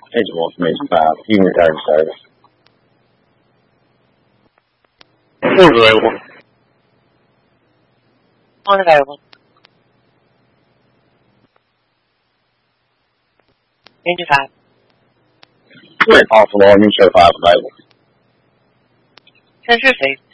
Agent wants me to 5. You can return to service. Who's available? Unavailable. Danger 5. False alarm, you show 5 available. Sensor safe.